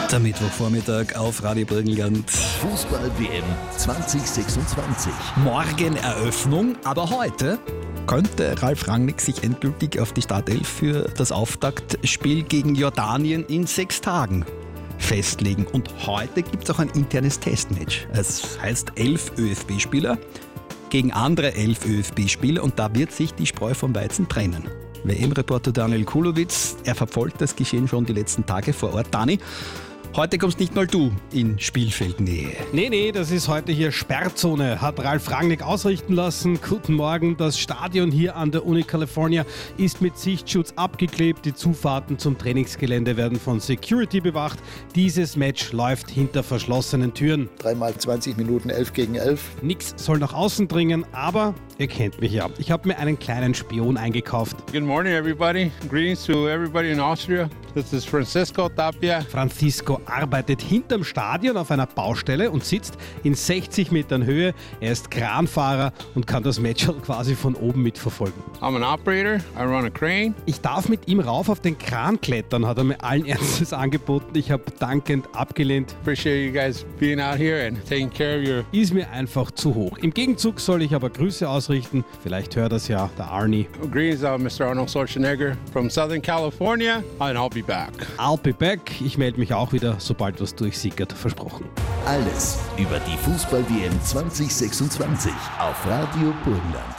Der Mittwochvormittag auf Radio Burgenland. Fußball-WM 2026. Morgen Eröffnung, aber heute könnte Ralf Rangnick sich endgültig auf die Startelf für das Auftaktspiel gegen Jordanien in 6 Tagen festlegen. Und heute gibt es auch ein internes Testmatch. Es heißt 11 ÖFB-Spieler gegen andere 11 ÖFB-Spieler und da wird sich die Spreu vom Weizen trennen. WM-Reporter Daniel Kulowitz, er verfolgt das Geschehen schon die letzten Tage vor Ort. Dani, heute kommst nicht mal du in Spielfeldnähe. Nee, das ist heute hier Sperrzone, hat Ralf Rangnick ausrichten lassen. Guten Morgen, das Stadion hier an der Uni California ist mit Sichtschutz abgeklebt. Die Zufahrten zum Trainingsgelände werden von Security bewacht. Dieses Match läuft hinter verschlossenen Türen. 3 x 20 Minuten, 11 gegen 11. Nix soll nach außen dringen, aber ihr kennt mich ja. Ich habe mir einen kleinen Spion eingekauft. Good morning, everybody. Greetings to everybody in Austria. This is Francisco Tapia. Francisco arbeitet hinterm Stadion auf einer Baustelle und sitzt in 60 Metern Höhe. Er ist Kranfahrer und kann das Match quasi von oben mitverfolgen. I'm an operator. I run a crane. Ich darf mit ihm rauf auf den Kran klettern, hat er mir allen Ernstes angeboten. Ich habe dankend abgelehnt. Appreciate you guys being out here and taking care of your... Ist mir einfach zu hoch. Im Gegenzug soll ich aber Grüße ausrichten. Vielleicht hört das ja der Arnie. Greetings, Mr. Arnold Schwarzenegger from Southern California, and I'll be back. I'll be back. Ich melde mich auch wieder, sobald was durchsickert. Versprochen. Alles über die Fußball-WM 2026 auf Radio Burgenland.